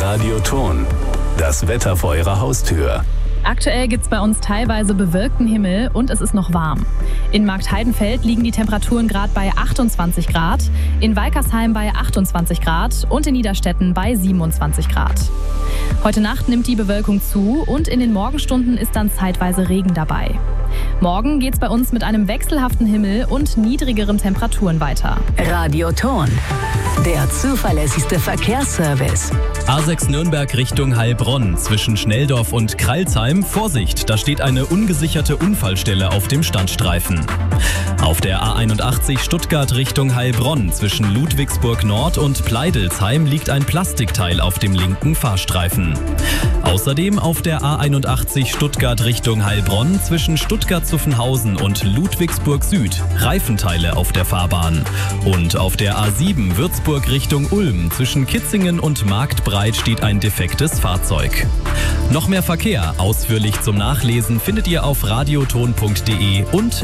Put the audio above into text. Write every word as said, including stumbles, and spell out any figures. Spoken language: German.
Radioton. Das Wetter vor Ihrer Haustür. Aktuell gibt es bei uns teilweise bewölkten Himmel und es ist noch warm. In Marktheidenfeld liegen die Temperaturen gerade bei achtundzwanzig Grad, in Walkersheim bei achtundzwanzig Grad und in Niederstetten bei siebenundzwanzig Grad. Heute Nacht nimmt die Bewölkung zu und in den Morgenstunden ist dann zeitweise Regen dabei. Morgen geht's bei uns mit einem wechselhaften Himmel und niedrigeren Temperaturen weiter. Radioton, der zuverlässigste Verkehrsservice. A sechs Nürnberg Richtung Heilbronn zwischen Schnelldorf und Kreilsheim. Vorsicht, da steht eine ungesicherte Unfallstelle auf dem Standstreifen. Auf der A einundachtzig Stuttgart Richtung Heilbronn zwischen Ludwigsburg Nord und Pleidelsheim liegt ein Plastikteil auf dem linken Fahrstreifen. Außerdem auf der A einundachtzig Stuttgart Richtung Heilbronn zwischen Stuttgart-Zuffenhausen und Ludwigsburg Süd Reifenteile auf der Fahrbahn. Und auf der A sieben Würzburg Richtung Ulm zwischen Kitzingen und Marktbreit steht ein defektes Fahrzeug. Noch mehr Verkehr ausführlich zum Nachlesen findet ihr auf radioton punkt de und